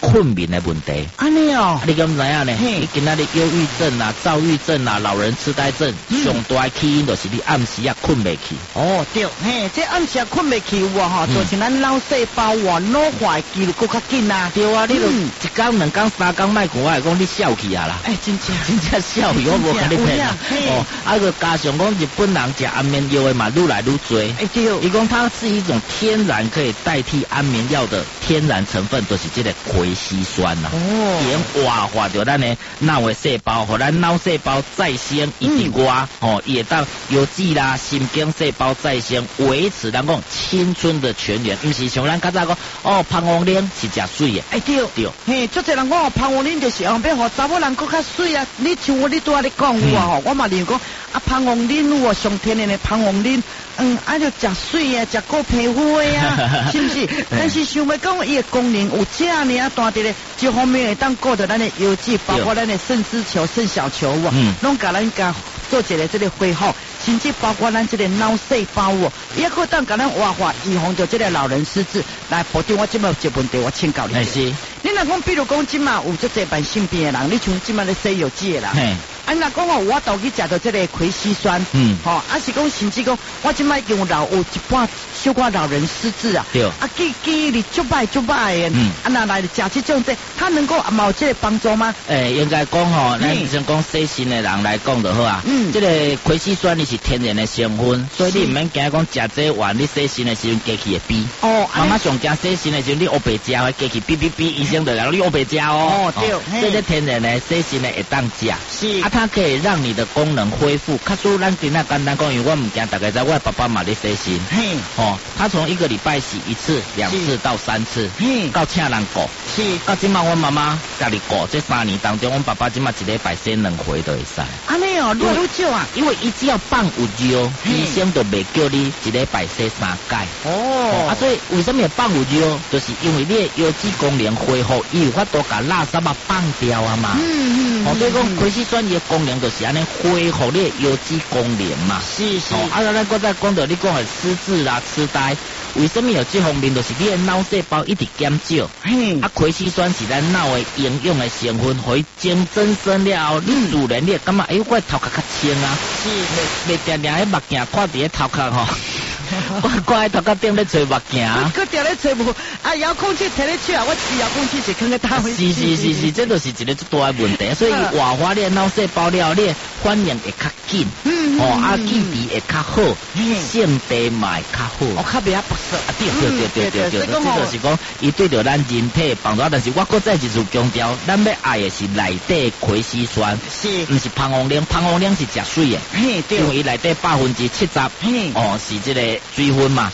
困眠的问题。 安尼哦， 你敢知影呢？你今仔日忧郁症啊、躁郁症啊、老人痴呆症，上大的起因就是你暗时啊困袂去。 哦对，这暗时困袂去有啊造成咱脑细胞老化记录更较紧啊。 对啊，你就一天、2天、3天卖看，我来讲你笑去啊啦。 真正笑去，我无甲你骗啊。个加上讲日本人食安眠药的嘛，愈来愈多。 对， 伊讲它是一种天然可以代替安眠药的天然成分，就是这个葵烯酸呐。伊活化着咱的脑的细胞，互咱脑细胞再生以及外，伊会当油脂啦、神经细胞再生，维持咱讲青春的泉源。毋是像咱较早讲芳王奶是食水的。 对，足侪人讲芳王奶就是要互查某人更较水啊。你像你拄仔咧讲有啊我嘛认讲芳王奶有上天然的芳王奶。就食水啊，食过皮肤的啊，是不是？但是想要讲伊的功能有这样大伫咧，一方面会当顾到咱的油脂，包括咱的肾丝球、肾小球拢甲咱做一个这个恢复，甚至包括咱这个脑细胞也可当甲咱活化，预防着这个老人失智。来，部长，我即摆有一个问题，我请教你。 是。 你若讲，比如讲，即马有足侪慢性病的人，你像即马咧洗油脂的人。若讲我倒去食到这个葵烯酸，是讲甚至讲我即摆用有一半小可老人失智啊， 对， 记忆力足歹的，若来食这种它能够有这个帮助吗？ 应该讲咱像讲洗身的人来讲就好啊。这个葵烯酸你是天然的成分，所以你唔免惊讲食这完你洗身的时阵机器会比。妈妈上惊洗身的时阵你黑白食，会机器比，医生就讲你黑白食对，这个天然的洗身的会当食。是它可以让你的功能恢复。较说咱今仔简单讲，因为我唔惊大家知，我爸爸嘛咧洗身。他从1个礼拜洗1次、2次到3次，到请人顾。是，到今嘛我妈妈家己顾，这3年当中，我爸爸今嘛1礼拜洗2回就会使。 安尼愈来愈少啊， 因为伊只要放有尿，医生就袂叫你1礼拜洗3届。所以为什么会放有尿？就是因为你的油脂功能恢复，伊有法度把垃圾放掉啊嘛。所以讲葵烯酸伊的功能就是安尼恢复你的油脂功能嘛。是。咱搁再讲到你讲的失智啦、痴呆，为什么有这方面？就是你的脑细胞一直减少。葵烯酸是咱脑的营养的成分，互伊精增生了后，你自然你会感觉我头壳较清啊。是。袂定定迄目镜看伫咧头壳我喺头壳顶咧吹目镜。 佮定咧吹无遥控器摕咧手啊，我遥控器是放在大位。 是，这就是一个最大的问题。所以活化你的脑细胞了，你的反应会较紧。记忆会较好，性地嘛会较好。 较袂不适。 对，这就是讲，伊对着咱人体帮助。但是我搁再一次强调，咱要爱的是内底葵烯酸，毋是芳王奶。芳王奶是食水的，因为伊内底70%是这个水分嘛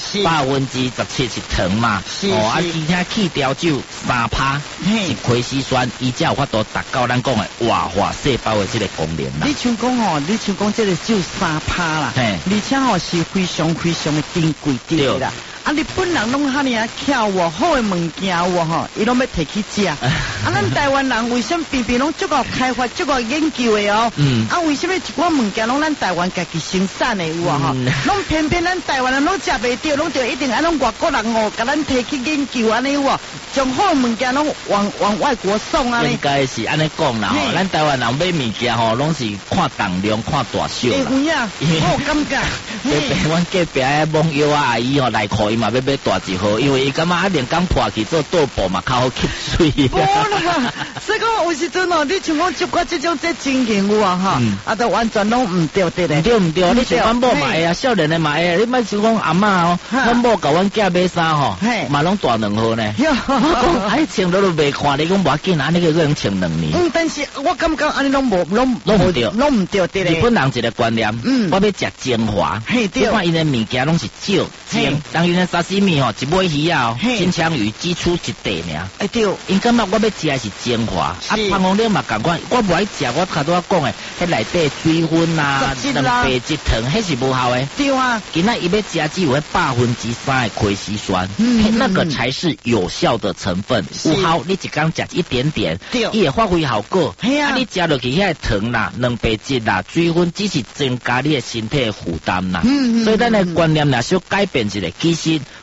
，17%是糖嘛，而且去调酒3%是葵烯酸，伊才有法度达到咱讲的活化细胞的这个功能啦。 你像讲这个只有3%啦，而且是非常非常的珍贵啦。日本人拢哈尼巧好的物件伊拢要摕去食。咱台湾人为什么偏偏拢足够开发、足够研究的为什么一寡物件拢咱台湾家己生产的有拢偏偏咱台湾人拢食袂到，拢就一定拢外国人甲咱摕去研究安尼将好物件拢往外国送啊。 应该是安尼讲啦，咱台湾人买物件拢是看重量、看大小啦。 有影，我感觉。 阮隔壁的网友阿姨来看伊嘛要买大一号，因为伊感觉连工破去做倒步嘛较好吸水。 所以讲有时阵你像讲接过这种情形都完全拢唔对的咧。 唔对，你像阮某嘛会啊，少年的嘛会啊，你莫想讲阿嬷阮某甲阮囝买衫嘛拢大2号呢。穿到都袂看，你讲无要紧，安尼个能穿2年。 但是我感觉安尼拢唔对的。 日本人一个观念，我要食精华，你看因的物件拢是少精，当因的沙西米一尾鱼啊，金枪鱼只出一块尔。 对， 因感觉我要食的是精华，芳王奶嘛共款，我无爱食，我头拄仔讲的，迄内底水分啊、蛋白质糖，迄是无效的。 对啊， 今仔伊要食只有3%的葵烯酸，那个才是有效的成分。有效，你一天食一点点，伊会发挥效果。你食落去遐糖啦、蛋白质啦、水分，只是增加你的身体的负担啦。所以咱的观念若小改变一下，其实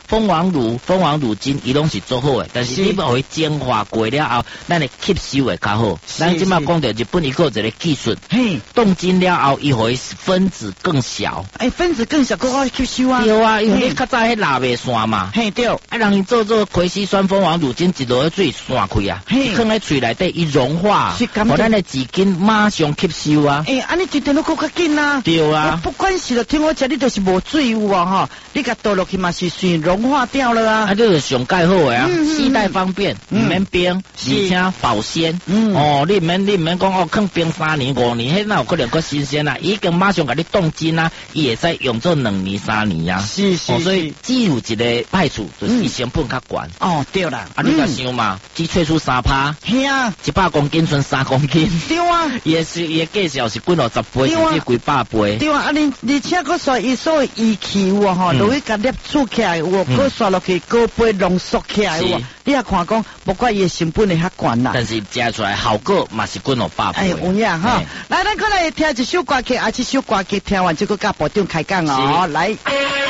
蜂王乳精伊拢是做好诶，但是你要互伊净化过了后，咱会吸收会较好。咱即马讲到日本伊有一个技术， 嘿， 冻精了后，伊互伊分子更小。 分子更小，更好吸收啊。 对啊，因为你较早迄蜡袂散嘛。 嘿，对。 让伊做葵烯酸蜂王乳精一落去水散开啊，放喺喙内底伊融化，互咱的纸巾马上吸收啊。 安尼一定都更较紧啊。 对啊。 不管是听我讲，你就是无水有啊哈，你甲倒落去嘛是水融化掉了啊。 这个上盖好诶啊，携带方便，唔免冰，而且保鲜。你唔免讲放冰3年5年，迄哪有可能够新鲜啊？已经马上甲你冻精啊，伊会使用做2年3年啊。 是。 所以只有一个歹处，就是伊成本较悬。 对啦。 你甲想嘛，只萃出3%， 系啊 ，100公斤剩3公斤。 对啊。 伊个计数是几60倍，甚至几百倍。 对啊，而且佫说伊所谓仪器有啊吼，落去甲粒储起来有，佫刷落去高杯浓缩起来有。你也看讲，不管伊的成本会较悬啦， 但是食出来效果嘛是几100倍。 有影哈。来，咱过来听一首歌曲，这首歌曲听完就佫甲部长开讲哦，来。